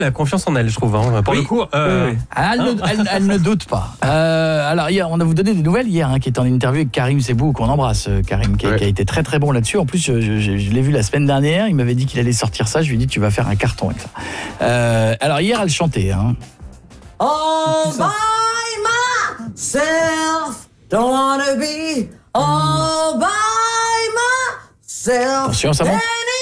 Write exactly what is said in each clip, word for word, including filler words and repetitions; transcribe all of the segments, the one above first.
La confiance en elle, je trouve. Hein. Pour oui. le coup, euh... oui, oui. Elle, ne, elle, elle ne doute pas. Euh, alors hier, on a vous donné des nouvelles hier, hein, qui était en interview avec Karim Sebou, qu'on embrasse, Karim, qui, ouais. qui a été très très bon là-dessus. En plus, je, je, je l'ai vu la semaine dernière. Il m'avait dit qu'il allait sortir ça. Je lui ai dit, tu vas faire un carton avec ça. Euh, alors hier, elle chantait. Hein. All by myself, don't wanna be all by myself. Attention, ça monte.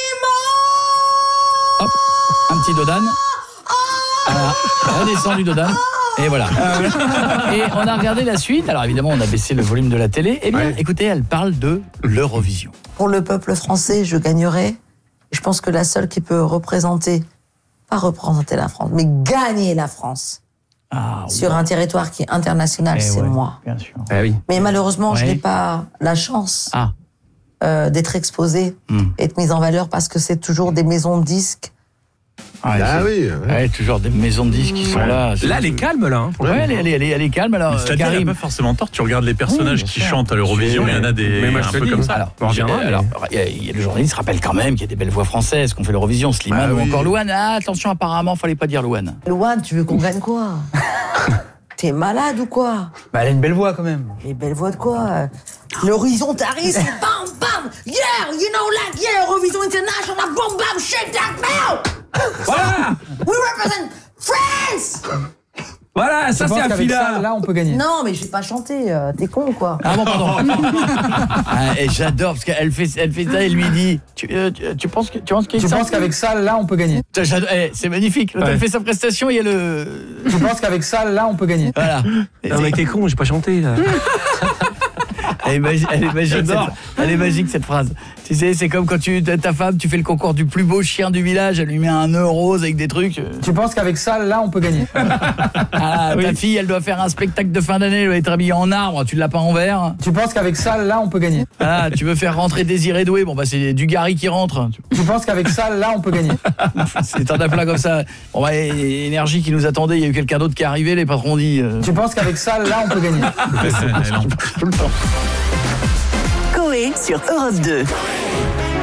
Hop, un petit dodan. Voilà, redescend du dodan. Et voilà. Et on a regardé la suite. Alors évidemment, on a baissé le volume de la télé. Eh bien, ouais. écoutez, elle parle de l'Eurovision. Pour le peuple français, je gagnerai. Je pense que la seule qui peut représenter, pas représenter la France, mais gagner la France ah, sur ouais. un territoire qui est international, eh c'est ouais, moi. Bien sûr. Eh oui. Mais malheureusement, ouais. je n'ai pas la chance ah. euh, d'être exposée mm. et d'être mise en valeur parce que c'est toujours des maisons de disques. Ah, ah oui, ouais. ouais, toujours des maisons de disques qui sont ouais. là. Là, elle est calme, là. Hein, ouais, elle est, elle, est, elle, est, elle est calme. Alors, c'est-à-dire, Karim, elle n'a pas forcément tort. Tu regardes les personnages oui, qui sûr. chantent à l'Eurovision, il y en a des mais moi, un peu dis, comme ça. Alors, bon, mais... alors il y, a, il y a le journaliste rappelle quand même qu'il y a des belles voix françaises qu'on fait l'Eurovision, Slimane ah, ou oui. encore Louane. Ah, attention, apparemment, fallait pas dire Louane. Louane, tu veux qu'on gagne quoi? T'es malade ou quoi? Bah, elle a une belle voix quand même. Une belle voix de quoi? L'horizontarisme, c'est bam bam, yeah, you know like yeah, Eurovision International, boom bam, shake that now. Voilà. We represent France. Voilà, ça c'est un final. Là, on peut gagner. Non, mais je vais pas chanter. Euh, t'es con, quoi. Ah bon, pardon. ah, et j'adore parce qu'elle fait, elle fait ça et lui dit. Tu, euh, tu, tu penses que tu penses qu'il Tu penses qu'avec ça, là, on peut gagner. Eh, c'est magnifique. Quand ouais. elle fait sa prestation, il y a le. Tu penses qu'avec ça, là, on peut gagner. Voilà. Non, mais t'es con, j'ai pas chanté. Là. Elle est magique, elle est magique, cette, elle est magique cette phrase. Tu sais, c'est comme quand tu ta femme, tu fais le concours du plus beau chien du village, elle lui met un nœud rose avec des trucs. Tu penses qu'avec ça, là, on peut gagner. Ah, oui. Ta fille, elle doit faire un spectacle de fin d'année, elle doit être habillée en arbre, tu l'as pas en vert. Tu penses qu'avec ça, là, on peut gagner. Ah, tu veux faire rentrer Désiré Doué, bon bah c'est Dugarry qui rentre. Tu penses qu'avec ça, là, on peut gagner. C'est un plat comme ça. Bon bah, énergie qui nous attendait, il y a eu quelqu'un d'autre qui est arrivé, les patrons dit. Euh... Tu penses qu'avec ça, là, on peut gagner. Tout le temps. Coé sur Europe deux.